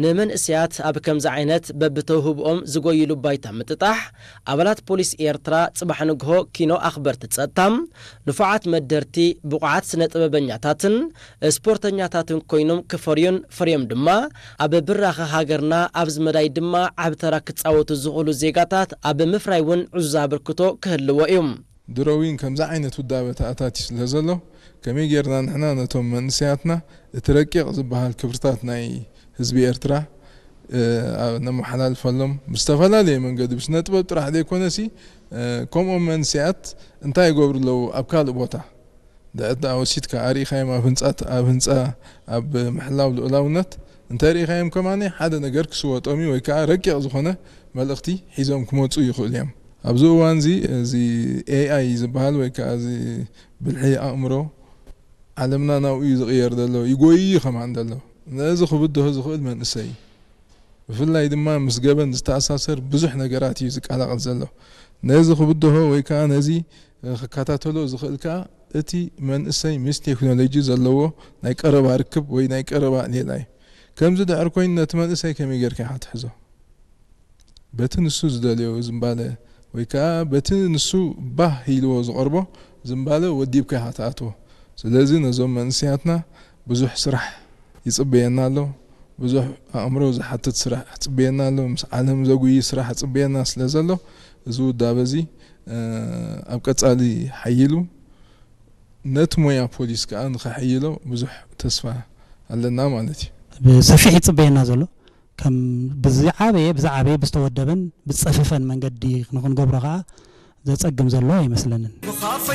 نمن اسيات اب كمز عينت ببتوهبኦም زغويلو بايتا متطح ابلات بوليس ኤርትራ صباح نغو كينو اخبار تصطام نفعات مدرتي بقعات سنه طببኛታትን ስፖርተኛታትን ኮይኖም ክፈርዩን ፍሬም ድማ ኣብ ብራኸ ሃገርና ኣብዝ መዳይ ድማ ዓብተራ ክጻወቱ ዝኽእሉ ዜጋታት ኣብ ምፍራይውን ዑዛ ብርክቶ ክህልዎ እዮም ድሮዊን ከምዛ ዓይነት ውዳበታ ኣታቲ ስለዘሎ ከመይ ጌርና ንሕና ነቶም መንስያትና እትረቂቕ ዝበሃል ክብርታት ናይ ህዝቢ ኤርትራ ነመሓላልፈሎም ምስተፈላለየ መንገዲ ብስ ነጥበብ ጥራሕ ዘይኮነሲ ከምኦም መንስያት እንታይ ይገብሩለው ኣብ ካልእ ቦታ ዳእታ ወሲትካ ኣሪኻይም ኣብ ህንፃ ኣብ ምሕላው ልኡላውነት እንታይ ሪኻይም ከማኒ ሓደ ነገር ክስወጦሚ ወይ ከዓ ረቂቕ ዝኾነ መልእኽቲ ሒዞም ክመፁ ይኽእሉ እዮም ኣብዚ እዋን እዚ AI ዝበሃል ወይ ከዓ እዚ ብልሒ ኣእምሮ ዓለምና ናብኡ ዝቕየር ዘሎ ይጎይ ከማን ዘሎ ነዚ ክብድሆ ዝኽእል መንእሰይ ብፍላይ ድማ ምስ ገበን ዝተኣሳሰር ብዙሕ ነገራት እዩ ዝቃላቐል ዘሎ ነዚ ክብድሆ ወይ ከዓ ነዚ ክከታተሎ ዝኽእል ከዓ እቲ መንእሰይ ምስ ቴክኖሎጂ ዘለዎ ናይ ቀረባ ርክብ ወይ ናይ ቀረባ ሌላ እዩ ከምዚ ድሕር ኮይኑ ነቲ መንእሰይ ከመይ ጌርካ ክትሕዞ በቲ ንሱ ዝደልዮ ዝምባለ ወይ ከዓ በቲ ንሱ ባህ ኢልዎ ዝቐርቦ ዝምባለ ወዲብካ ክትኣትዎ ስለዚ ነዞም መንእሰያትና ብዙሕ ስራሕ ይጽበየና ኣሎ ብዙሕ ኣእምሮ ዝሓትት ስራሕ ይጽበየና ኣሎ ምስ ዓለም ዘጉይ ስራሕ ይጽበየና ስለዘሎ እዚ ውዳበዚ ኣብ ቀጻሊ ሓይሉ ነት ሞያ ፖሊስ ከዓ ንኸሕይሎ ብዙሕ ተስፋ ኣለና ማለት እዩ ብሰፊሕ ይጽበየና ዘሎ ከም ብዛዕበየ ብዝተወደበን ብጸፈፈን መንገዲ ንኽንገብሮ ከዓ ዘጸግም ዘሎ ይመስለንን